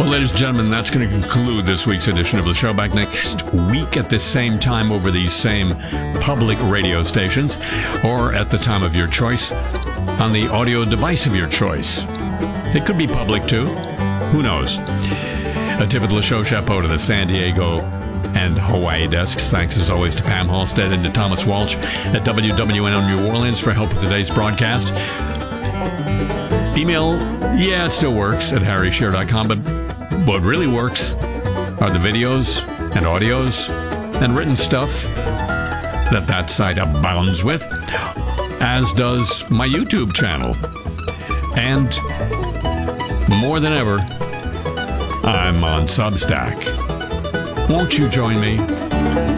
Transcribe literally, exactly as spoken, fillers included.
ladies and gentlemen, that's going to conclude this week's edition of the show. Back next week at this same time over these same public radio stations, or at the time of your choice on the audio device of your choice. It could be public too. Who knows? A tip of the show chapeau to the San Diego and Hawaii desks. Thanks as always to Pam Halstead and to Thomas Walsh at W W N O New Orleans for help with today's broadcast. Email, yeah, it still works at harry shearer dot com, but what really works are the videos and audios and written stuff that that site abounds with, as does my YouTube channel. And more than ever, I'm on Substack. Won't you join me?